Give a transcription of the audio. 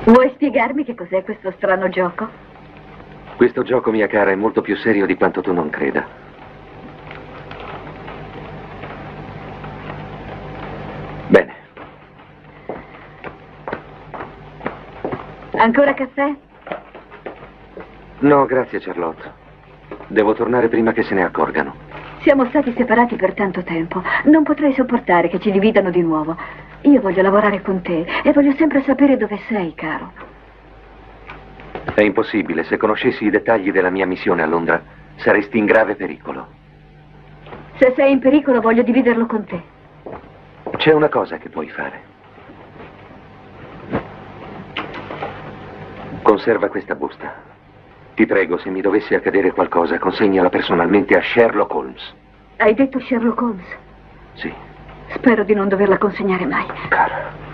Vuoi spiegarmi che cos'è questo strano gioco? Questo gioco, mia cara, è molto più serio di quanto tu non creda. Bene. Ancora caffè? No, grazie, Charlotte. Devo tornare prima che se ne accorgano. Siamo stati separati per tanto tempo. Non potrei sopportare che ci dividano di nuovo. Io voglio lavorare con te e voglio sempre sapere dove sei, caro. È impossibile. Se conoscessi i dettagli della mia missione a Londra, saresti in grave pericolo. Se sei in pericolo, voglio dividerlo con te. C'è una cosa che puoi fare. Conserva questa busta. Ti prego, se mi dovesse accadere qualcosa, consegnala personalmente a Sherlock Holmes. Hai detto Sherlock Holmes? Sì. Spero di non doverla consegnare mai. Cara.